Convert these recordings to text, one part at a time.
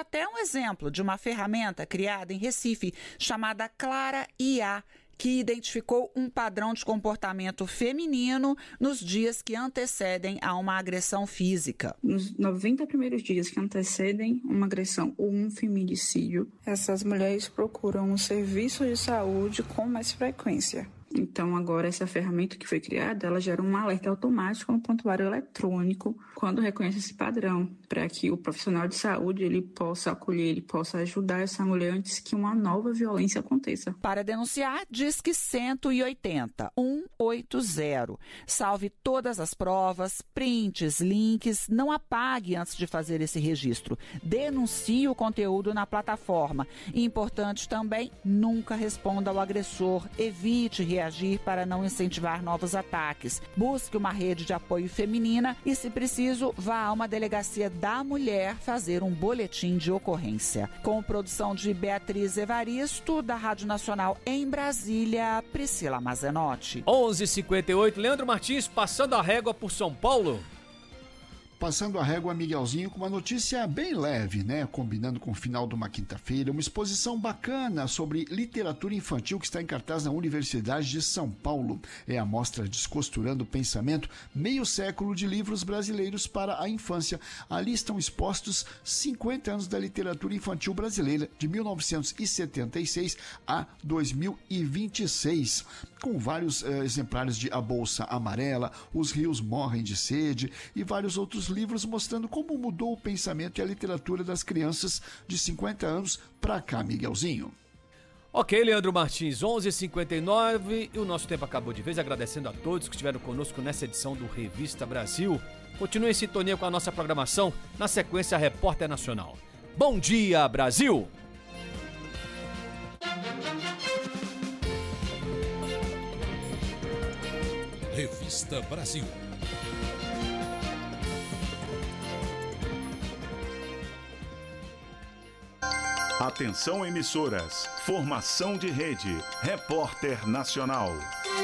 até um exemplo de uma ferramenta criada em Recife chamada Clara IA, que identificou um padrão de comportamento feminino nos dias que antecedem a uma agressão física. Nos 90 primeiros dias que antecedem uma agressão ou um feminicídio, essas mulheres procuram um serviço de saúde com mais frequência. Então, agora, essa ferramenta que foi criada, ela gera um alerta automático no prontuário eletrônico quando reconhece esse padrão, para que o profissional de saúde ele possa acolher, ele possa ajudar essa mulher antes que uma nova violência aconteça. Para denunciar, Disque 180 180. Salve todas as provas, prints, links, não apague antes de fazer esse registro. Denuncie o conteúdo na plataforma. E importante também, nunca responda ao agressor, evite reagir para não incentivar novos ataques. Busque uma rede de apoio feminina e, se preciso, vá a uma delegacia da mulher fazer um boletim de ocorrência. Com produção de Beatriz Evaristo, da Rádio Nacional em Brasília, Priscila Mazenotti. 11h58, Leandro Martins passando a régua por São Paulo. Passando a régua, Miguelzinho, com uma notícia bem leve, né? Combinando com o final de uma quinta-feira, uma exposição bacana sobre literatura infantil que está em cartaz na Universidade de São Paulo. É a mostra Descosturando o Pensamento, meio século de livros brasileiros para a infância. Ali estão expostos 50 anos da literatura infantil brasileira, de 1976 a 2026, com vários exemplares de A Bolsa Amarela, Os Rios Morrem de Sede e vários outros livros mostrando como mudou o pensamento e a literatura das crianças de 50 anos para cá, Miguelzinho. Ok, Leandro Martins, 11h59 e o nosso tempo acabou de vez, agradecendo a todos que estiveram conosco nessa edição do Revista Brasil. Continue em sintonia com a nossa programação, na sequência Repórter Nacional. Bom dia, Brasil! Revista Brasil. Atenção, emissoras. Formação de rede. Repórter Nacional.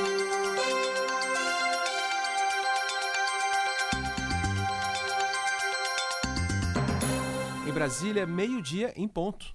Em Brasília, meio-dia em ponto.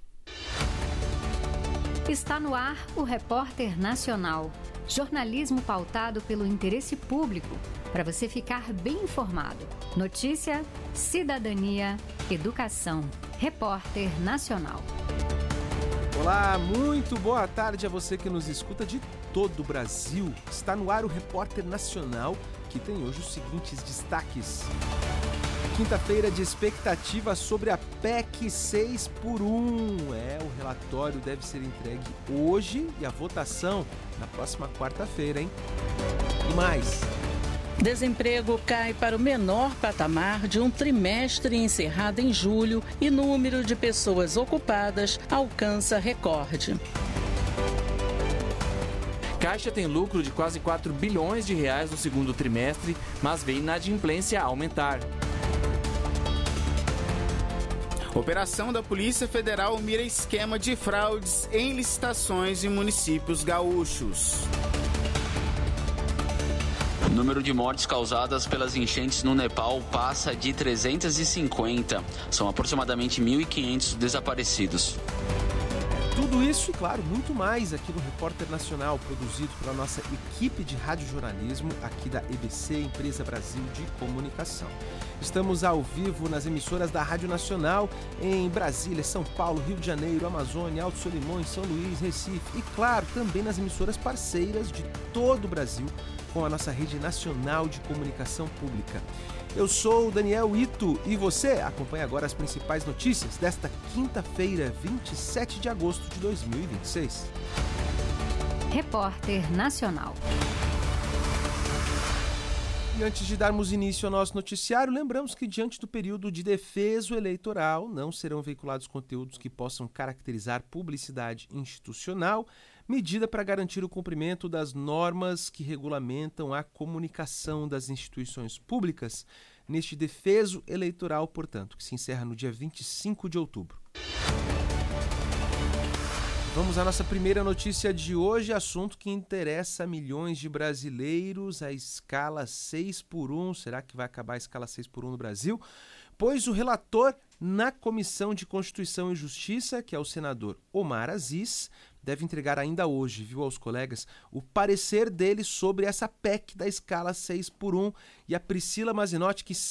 Está no ar o Repórter Nacional. Jornalismo pautado pelo interesse público, para você ficar bem informado. Notícia, cidadania, educação. Repórter Nacional. Olá, muito boa tarde a você que nos escuta de todo o Brasil. Está no ar o Repórter Nacional, que tem hoje os seguintes destaques. Quinta-feira de expectativa sobre a PEC 6x1. O relatório deve ser entregue hoje e a votação na próxima quarta-feira, hein? E mais... Desemprego cai para o menor patamar de um trimestre encerrado em julho e número de pessoas ocupadas alcança recorde. Caixa tem lucro de quase 4 bilhões de reais no segundo trimestre, mas vê inadimplência aumentar. Operação da Polícia Federal mira esquema de fraudes em licitações em municípios gaúchos. O número de mortes causadas pelas enchentes no Nepal passa de 350. São aproximadamente 1.500 desaparecidos. Tudo isso e, claro, muito mais aqui no Repórter Nacional, produzido pela nossa equipe de radiojornalismo aqui da EBC, Empresa Brasil de Comunicação. Estamos ao vivo nas emissoras da Rádio Nacional em Brasília, São Paulo, Rio de Janeiro, Amazônia, Alto Solimões, São Luís, Recife e, claro, também nas emissoras parceiras de todo o Brasil com a nossa rede nacional de comunicação pública. Eu sou o Daniel Ito e você acompanha agora as principais notícias desta quinta-feira, 27 de agosto de 2026. Repórter Nacional. E antes de darmos início ao nosso noticiário, lembramos que diante do período de defeso eleitoral não serão veiculados conteúdos que possam caracterizar publicidade institucional, medida para garantir o cumprimento das normas que regulamentam a comunicação das instituições públicas neste defeso eleitoral, portanto, que se encerra no dia 25 de outubro. Vamos à nossa primeira notícia de hoje, assunto que interessa a milhões de brasileiros, a escala 6x1. Será que vai acabar a escala 6x1 no Brasil? Pois o relator na Comissão de Constituição e Justiça, que é o senador Omar Aziz, deve entregar ainda hoje, aos colegas, o parecer dele sobre essa PEC da escala 6x1. E a Priscila Mazinotti, que